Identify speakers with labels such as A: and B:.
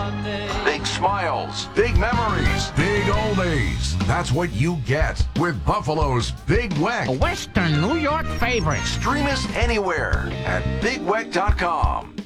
A: Big smiles, big memories, big oldies. That's what you get with Buffalo's Big Weck.
B: A Western New York favorite.
A: Stream us anywhere at BigWeck.com.